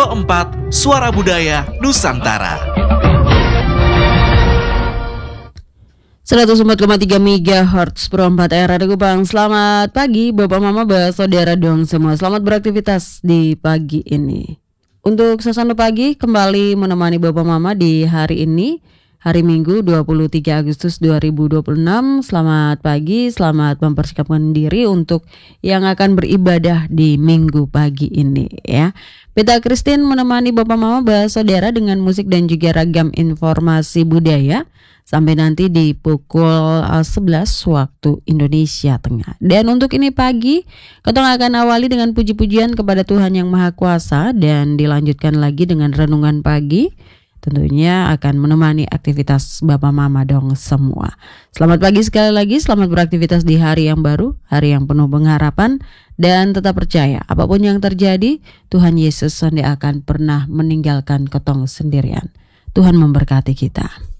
Pro 4 Suara Budaya Nusantara. 104,3 MHz Pro 4 Radio Kupang. Selamat pagi Bapak Mama, saudara dong semua. Selamat beraktivitas di pagi ini. Untuk suasana pagi kembali menemani Bapak Mama di hari ini, hari Minggu 23 Agustus 2026. Selamat pagi, selamat mempersiapkan diri untuk yang akan beribadah di Minggu pagi ini ya. Peta Christine menemani Bapak Mama saudara dengan musik dan juga ragam informasi budaya sampai nanti di pukul 11 waktu Indonesia Tengah. Dan untuk ini pagi, kita akan awali dengan puji-pujian kepada Tuhan Yang Maha Kuasa dan dilanjutkan lagi dengan renungan pagi. Tentunya akan menemani aktivitas Bapak Mama dong semua. Selamat pagi sekali lagi, selamat beraktivitas di hari yang baru, hari yang penuh pengharapan, dan tetap percaya apapun yang terjadi, Tuhan Yesus tidak akan pernah meninggalkan ketong sendirian. Tuhan memberkati kita.